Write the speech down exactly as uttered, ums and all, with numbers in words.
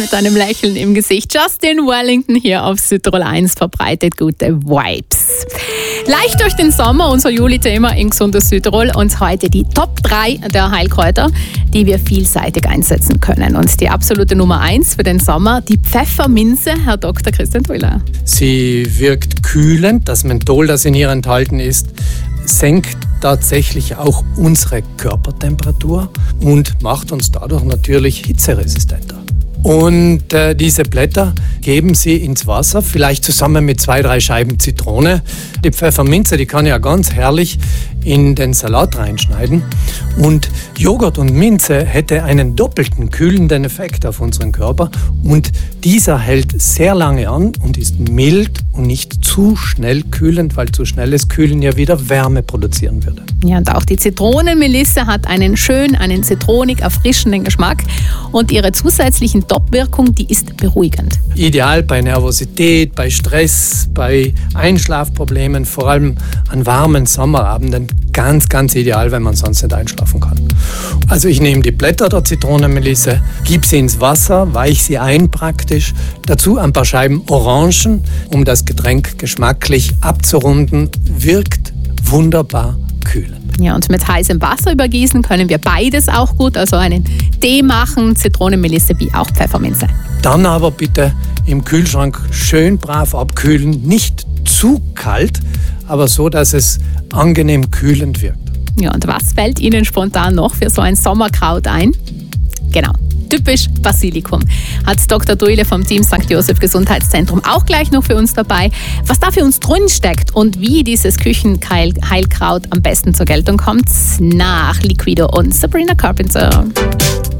mit einem Lächeln im Gesicht. Justin Wellington hier auf Südtirol eins verbreitet gute Vibes. Leicht durch den Sommer, unser Juli-Thema in Gesundes Südtirol, und heute die Top drei der Heilkräuter, die wir vielseitig einsetzen können. Und die absolute Nummer eins für den Sommer, die Pfefferminze, Herr Doktor Christian Trüller. Sie wirkt kühlend, das Menthol, das in ihr enthalten ist, senkt tatsächlich auch unsere Körpertemperatur und macht uns dadurch natürlich hitzeresistenter. Und äh, diese Blätter geben Sie ins Wasser, vielleicht zusammen mit zwei, drei Scheiben Zitrone. Die Pfefferminze, die kann ja ganz herrlich in den Salat reinschneiden. Und Joghurt und Minze hätte einen doppelten kühlenden Effekt auf unseren Körper. Und dieser hält sehr lange an und ist mild und nicht zu schnell kühlend, weil zu schnelles Kühlen ja wieder Wärme produzieren würde. Ja, und auch die Zitronenmelisse hat einen schön, einen zitronig erfrischenden Geschmack. Und ihre zusätzlichen Top-Wirkung, die ist beruhigend. Ideal bei Nervosität, bei Stress, bei Einschlafproblemen, vor allem an warmen Sommerabenden. Ganz, ganz ideal, wenn man sonst nicht einschlafen kann. Also ich nehme die Blätter der Zitronenmelisse, gebe sie ins Wasser, weiche sie ein praktisch. Dazu ein paar Scheiben Orangen, um das Getränk geschmacklich abzurunden. Wirkt wunderbar kühlend. Ja, und mit heißem Wasser übergießen können wir beides auch gut. Also einen Tee machen, Zitronenmelisse wie auch Pfefferminze. Dann aber bitte im Kühlschrank schön brav abkühlen. Nicht zu kalt, aber so, dass es angenehm kühlend wirkt. Ja, und was fällt Ihnen spontan noch für so ein Sommerkraut ein? Genau, typisch Basilikum. Hat Doktor Duile vom Team Sankt Joseph Gesundheitszentrum auch gleich noch für uns dabei. Was da für uns drin steckt und wie dieses Küchenheilkraut am besten zur Geltung kommt, nach Liquido und Sabrina Carpenter.